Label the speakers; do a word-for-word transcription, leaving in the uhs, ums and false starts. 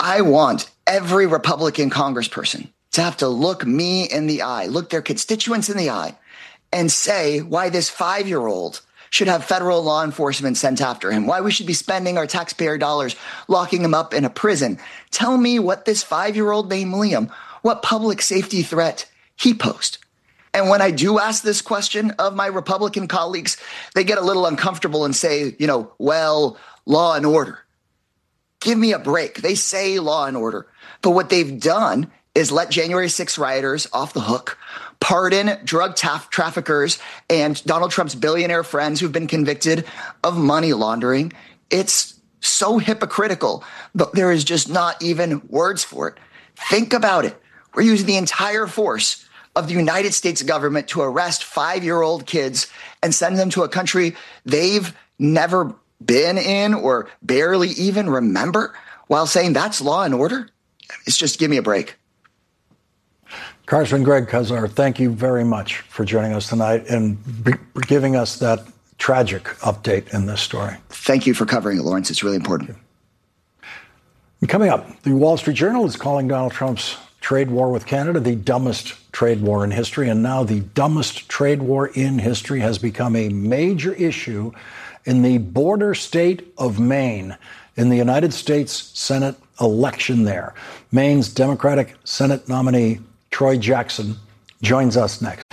Speaker 1: I want every Republican congressperson to have to look me in the eye, look their constituents in the eye, and say why this five-year-old should have federal law enforcement sent after him, why we should be spending our taxpayer dollars locking him up in a prison. Tell me what this five-year-old named Liam, what public safety threat he posed. And when I do ask this question of my Republican colleagues, they get a little uncomfortable and say, you know, well, law and order. Give me a break. They say law and order. But what they've done is let January sixth rioters off the hook, pardon drug taf- traffickers and Donald Trump's billionaire friends who've been convicted of money laundering. It's so hypocritical, but there is just not even words for it. Think about it. We're using the entire force of the United States government to arrest five-year-old kids and send them to a country they've never been in or barely even remember while saying that's law and order. It's just give me a break.
Speaker 2: Congressman Greg Casar, thank you very much for joining us tonight and b- giving us that tragic update in this story.
Speaker 1: Thank you for covering it, Lawrence. It's really important.
Speaker 2: And coming up, the Wall Street Journal is calling Donald Trump's trade war with Canada the dumbest trade war in history. And now the dumbest trade war in history has become a major issue in the border state of Maine in the United States Senate election there. Maine's Democratic Senate nominee Troy Jackson joins us next.